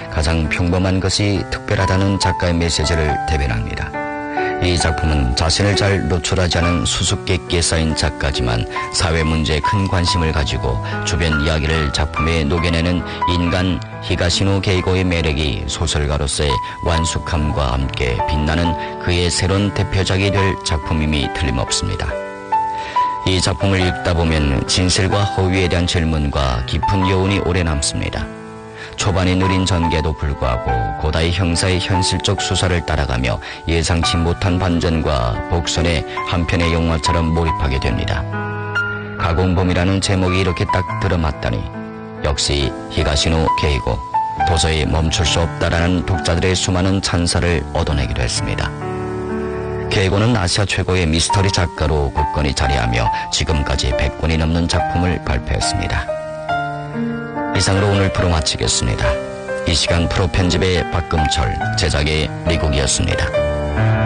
가장 평범한 것이 특별하다는 작가의 메시지를 대변합니다. 이 작품은 자신을 잘 노출하지 않은 수수께끼에 쌓인 작가지만 사회 문제에 큰 관심을 가지고 주변 이야기를 작품에 녹여내는 인간 히가시노 게이고의 매력이 소설가로서의 완숙함과 함께 빛나는 그의 새로운 대표작이 될 작품임이 틀림없습니다. 이 작품을 읽다 보면 진실과 허위에 대한 질문과 깊은 여운이 오래 남습니다. 초반에 느린 전개도 불구하고 고다이 형사의 현실적 수사를 따라가며 예상치 못한 반전과 복선에 한편의 영화처럼 몰입하게 됩니다. 가공범이라는 제목이 이렇게 딱 들어맞다니 역시 히가시노 게이고, 도저히 멈출 수 없다라는 독자들의 수많은 찬사를 얻어내기도 했습니다. 게이고는 아시아 최고의 미스터리 작가로 굳건히 자리하며 지금까지 100권이 넘는 작품을 발표했습니다. 이상으로 오늘 프로 마치겠습니다. 이 시간 프로 편집의 박금철, 제작의 미국이었습니다.